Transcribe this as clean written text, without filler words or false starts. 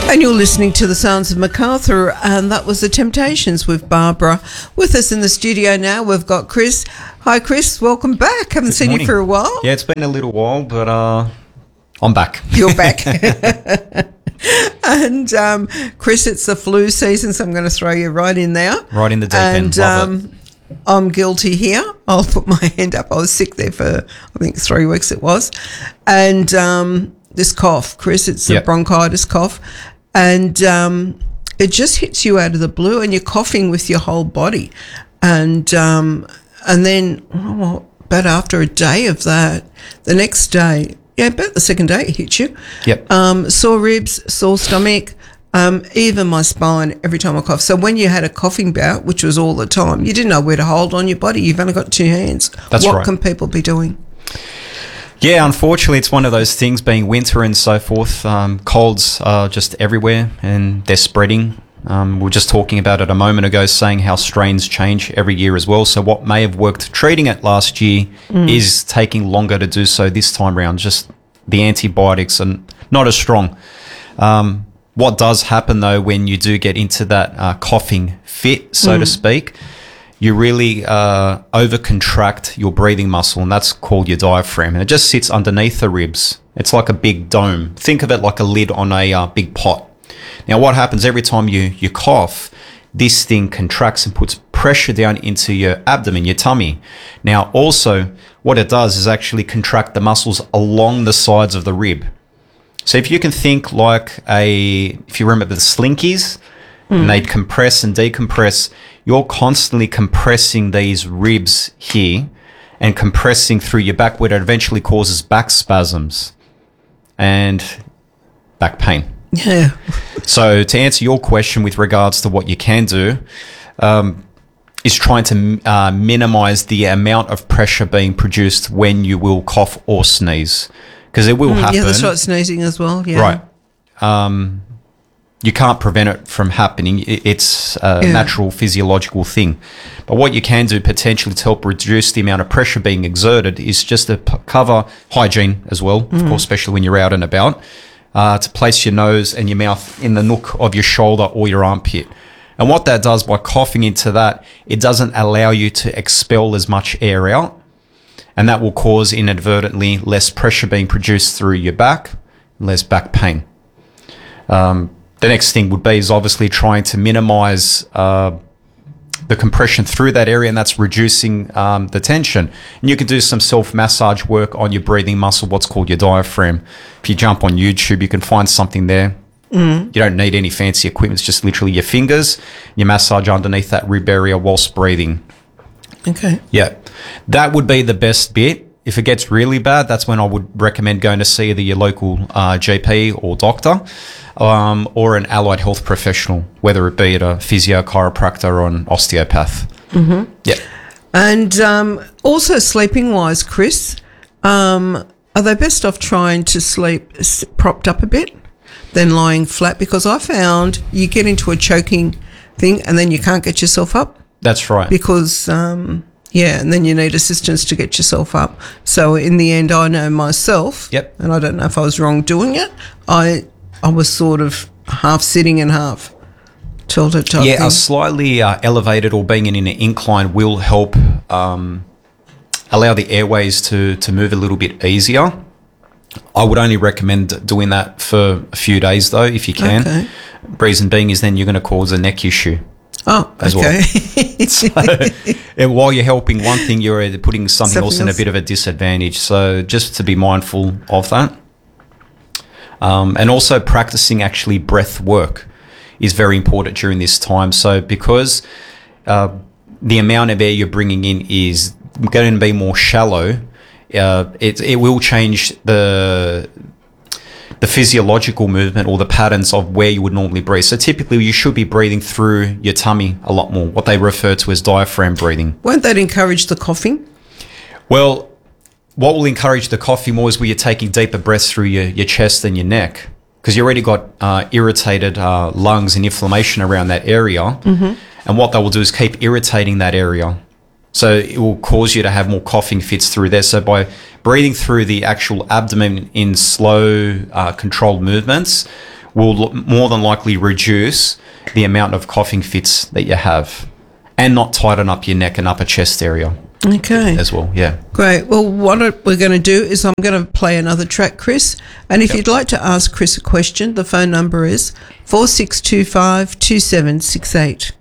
And you're listening to the Sounds of MacArthur, and that was The Temptations with Barbara. With us in the studio now, we've got Chris. Hi, Chris. Welcome back. Haven't seen you for a while. Yeah, it's been a little while, but I'm back. You're back. And Chris, it's the flu season, so I'm going to throw you right in there. Right in the deep end. Love it. I'm guilty here. I'll put my hand up. I was sick there for, I think, 3 weeks it was. And this cough, Chris, it's a bronchitis cough. And it just hits you out of the blue, and you're coughing with your whole body. And then, about after a day of that, the next day, about the second day it hits you. Sore ribs, sore stomach, even my spine every time I cough. So when you had a coughing bout, which was all the time, you didn't know where to hold on your body. You've only got 2 hands. That's right. What can people be doing? Yeah, unfortunately, it's one of those things, being winter and so forth. Colds are just everywhere, and they're spreading. We were just talking about it a moment ago, saying how strains change every year as well. So what may have worked treating it last year is taking longer to do so this time around. Just the antibiotics are not as strong. What does happen, though, when you do get into that coughing fit, so to speak, you really over-contract your breathing muscle, and that's called your diaphragm. And it just sits underneath the ribs. It's like a big dome. Think of it like a lid on a big pot. Now, what happens every time you cough, this thing contracts and puts pressure down into your abdomen, your tummy. Now, also, what it does is actually contract the muscles along the sides of the rib. So if you can think like if you remember the Slinkies, and they'd compress and decompress, you're constantly compressing these ribs here and compressing through your back, where it eventually causes back spasms and back pain. Yeah. So to answer your question with regards to what you can do, is trying to minimize the amount of pressure being produced when you will cough or sneeze, because it will happen. Yeah, that's right, sneezing as well. Yeah. Right. You can't prevent it from happening. It's a natural physiological thing. But what you can do potentially to help reduce the amount of pressure being exerted is just to cover hygiene as well, of course, especially when you're out and about, to place your nose and your mouth in the nook of your shoulder or your armpit. And what that does by coughing into that, it doesn't allow you to expel as much air out, and that will cause inadvertently less pressure being produced through your back, less back pain. The next thing would be is obviously trying to minimize the compression through that area, and that's reducing the tension. And you can do some self-massage work on your breathing muscle, what's called your diaphragm. If you jump on YouTube, you can find something there. You don't need any fancy equipment. It's just literally your fingers. You massage underneath that rib area whilst breathing. Okay. Yeah. That would be the best bit. If it gets really bad, that's when I would recommend going to see either your local GP or doctor, or an allied health professional, whether it be a physio, chiropractor, or an osteopath. Yeah. And also sleeping-wise, Chris, are they best off trying to sleep propped up a bit than lying flat? Because I found you get into a choking thing and then you can't get yourself up. That's right. Because... and then you need assistance to get yourself up. So in the end, I know myself, and I don't know if I was wrong doing it, I was sort of half sitting and half tilted type thing. A slightly elevated or being in an incline will help allow the airways to move a little bit easier. I would only recommend doing that for a few days, though, if you can. Okay. Reason being is then you're going to cause a neck issue. Oh, as okay. Well. So, while you're helping one thing, you're putting something else in a bit of a disadvantage. So just to be mindful of that. And also practicing actually breath work is very important during this time. So because the amount of air you're bringing in is going to be more shallow, it will change the physiological movement or the patterns of where you would normally breathe. So typically you should be breathing through your tummy a lot more, what they refer to as diaphragm breathing. Won't that encourage the coughing? Well, what will encourage the coughing more is where you're taking deeper breaths through your chest and your neck, because you already got irritated lungs and inflammation around that area. And what they will do is keep irritating that area. So it will cause you to have more coughing fits through there. So by breathing through the actual abdomen in slow, controlled movements will more than likely reduce the amount of coughing fits that you have, and not tighten up your neck and upper chest area. Okay. As well, yeah. Great. Well, what we're going to do is I'm going to play another track, Chris. And if you'd like to ask Chris a question, the phone number is 4625 2768.